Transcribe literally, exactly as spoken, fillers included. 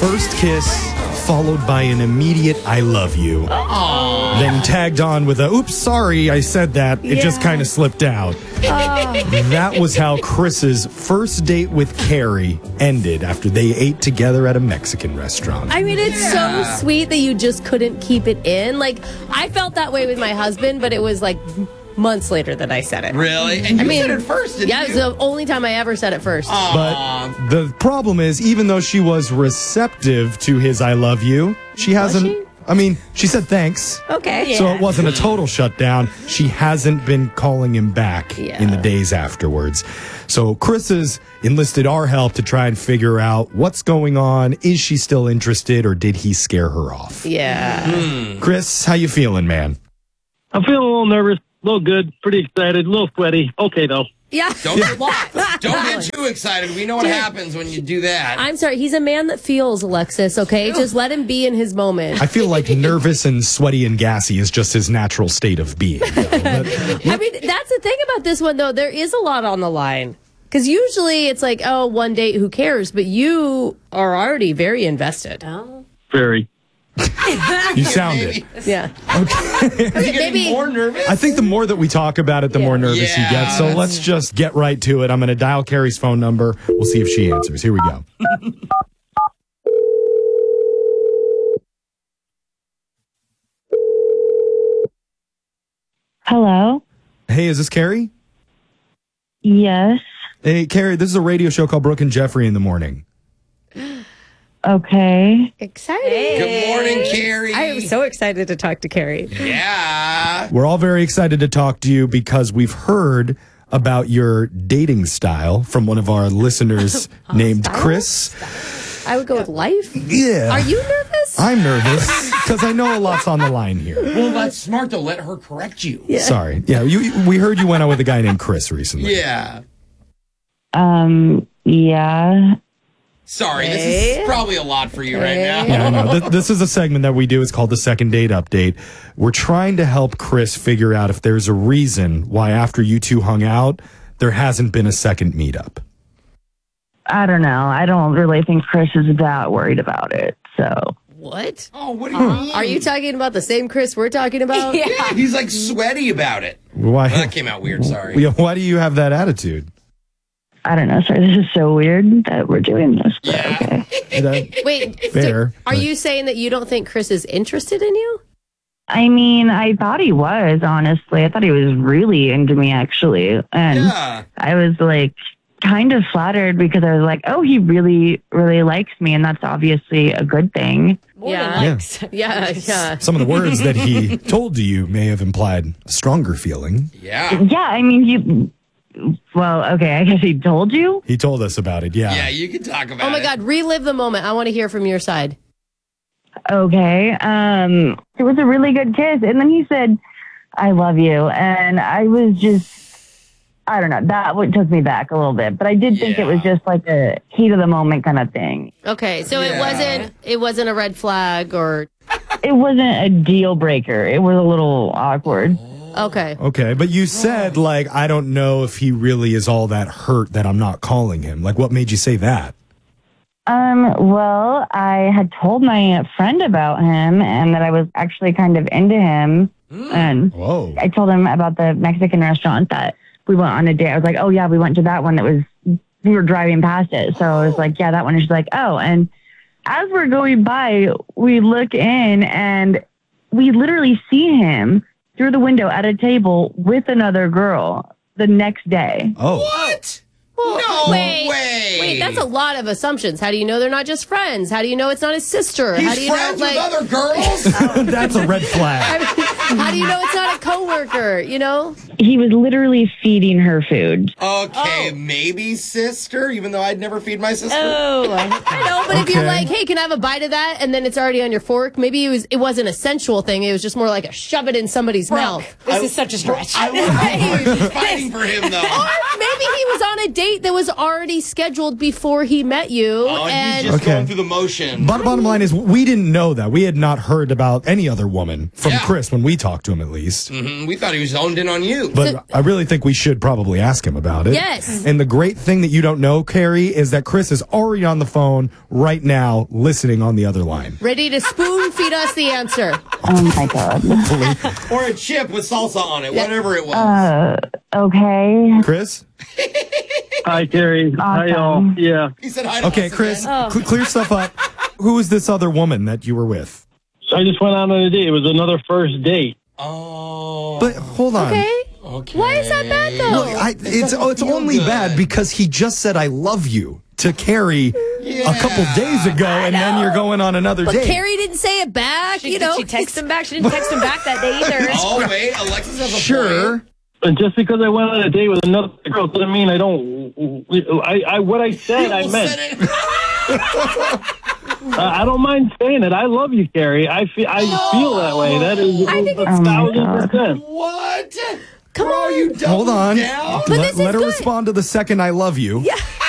first kiss followed by an immediate I love you. Aww. Then tagged on with a, oops, sorry, I said that. It yeah. just kind of slipped out. Uh. That was how Chris's first date with Carrie ended after they ate together at a Mexican restaurant. I mean, it's yeah. so sweet that you just couldn't keep it in. Like, I felt that way with my husband, but it was like months later that I said it. Really? And you I mean, said it first, didn't yeah, you? Yeah, it was the only time I ever said it first. Aww. But the problem is, even though she was receptive to his I love you, she hasn't... she? I mean, she said thanks. Okay. Yeah. So it wasn't a total shutdown. She hasn't been calling him back yeah. in the days afterwards. So Chris has enlisted our help to try and figure out what's going on. Is she still interested, or did he scare her off? Yeah. Mm. Chris, how you feeling, man? I'm feeling a little nervous. A little good, pretty excited, a little sweaty. Okay, though. Yeah. Don't, don't get too excited. We know what Dude, happens when you do that. I'm sorry. He's a man that feels, Alexis, okay? Just let him be in his moment. I feel like nervous and sweaty and gassy is just his natural state of being. But, I mean, that's the thing about this one, though. There is a lot on the line. Because usually it's like, oh, one date, who cares? But you are already very invested. Oh. Very. You sound it. Yeah. Okay. Are you getting Maybe, more nervous? I think the more that we talk about it, the yeah. more nervous yeah, he gets. So let's just get right to it. I'm going to dial Carrie's phone number. We'll see if she answers. Here we go. Hello? Hey, is this Carrie? Yes. Hey, Carrie, this is a radio show called Brooke and Jeffrey in the Morning. Okay. Exciting. Good morning, Carrie. I am so excited to talk to Carrie. Yeah. We're all very excited to talk to you because we've heard about your dating style from one of our listeners oh, named style? Chris. I would go with life. Yeah. Are you nervous? I'm nervous because I know a lot's on the line here. Well, that's smart to let her correct you. Yeah. Sorry. Yeah, you, we heard you went out with a guy named Chris recently. Yeah. Um, yeah. Sorry, hey. this is probably a lot for you right now. Yeah, I know. This, this is a segment that we do. It's called the Second Date Update. We're trying to help Chris figure out if there's a reason why after you two hung out, there hasn't been a second meetup. I don't know. I don't really think Chris is that worried about it, so... What? Oh, what do you mean? Are you talking about the same Chris we're talking about? Yeah, yeah he's like sweaty about it. Why? Well, that came out weird, sorry. Yeah, why do you have that attitude? I don't know. Sorry, this is so weird that we're doing this. But yeah. Okay. That, Wait, fair. So are but... you saying that you don't think Chris is interested in you? I mean, I thought he was, honestly. I thought he was really into me, actually. And yeah. I was like kind of flattered because I was like, oh, he really, really likes me. And that's obviously a good thing. More yeah. Likes. yeah. Yeah. Yeah. Some of the words that he told to you may have implied a stronger feeling. Yeah. Yeah. I mean, he... Well, okay, I guess he told you? He told us about it, yeah. Yeah, you can talk about it. Oh, my it. God, relive the moment. I want to hear from your side. Okay, um, it was a really good kiss. And then he said, I love you. And I was just, I don't know, that what took me back a little bit. But I did think yeah. it was just like a heat of the moment kind of thing. Okay, so yeah. it wasn't it wasn't a red flag or... It wasn't a deal breaker. It was a little awkward. Okay. Okay, but you said, like, I don't know if he really is all that hurt that I'm not calling him. Like, what made you say that? Um, well, I had told my friend about him and that I was actually kind of into him. Mm. And Whoa. I told him about the Mexican restaurant that we went on a date. I was like, oh, yeah, we went to that one that was, we were driving past it. So I was like, yeah, that one. And she's like, oh. And as we're going by, we look in and we literally see him through the window at a table with another girl the next day. Oh. What? Well, no wait, way. Wait, that's a lot of assumptions. How do you know they're not just friends? How do you know it's not his sister? He's how do you friends know, with like, other girls? That's a red flag. I mean, how do you know it's not a coworker, you know? He was literally feeding her food. Okay, oh. maybe sister, even though I'd never feed my sister. Oh, I know, but okay. if you're like, hey, can I have a bite of that? And then it's already on your fork, maybe it was it wasn't a sensual thing. It was just more like a shove it in somebody's Brooke, mouth. This I, is such a stretch. I, I, I was fighting for him, though. Or maybe he was on a date that was already scheduled before he met you. Oh, and he's just okay. going through the motion. Bottom, bottom line is, we didn't know that. We had not heard about any other woman from yeah. Chris when we talked to him, at least. Mm-hmm. We thought he was zoned in on you. But So, I really think we should probably ask him about it. Yes. And the great thing that you don't know, Carrie, is that Chris is already on the phone right right now listening on the other line. Ready to spoon feed us the answer. Oh my God. Or a chip with salsa on it, whatever it was. Uh, okay. Chris? Hi, Carrie. Hi, y'all. Awesome. Yeah. He said hi to Okay, us Chris, again. cl- clear stuff up. Who is this other woman that you were with? So I just went out on a date. It was another first date. Oh. But hold on. Okay. Okay. Why is that bad, though? Look, I, it's doesn't oh, it's feel only good. bad because he just said I love you to Carrie Yeah. a couple days ago, and then you're going on another but date. Carrie didn't say it back, She, you know. she texted him back. She didn't text him back that day either. Oh, wait. Alexis has a Sure. point. And just because I went on a date with another girl doesn't mean I don't. I, I what I said, I People meant. said it. Uh, I don't mind saying it. I love you, Carrie. I feel I feel that way. That is I think a it's- Oh my thousand God. percent. What? Come Bro, on. you Hold on. down? But Let, this is let her good. respond to the second I love you. Yeah.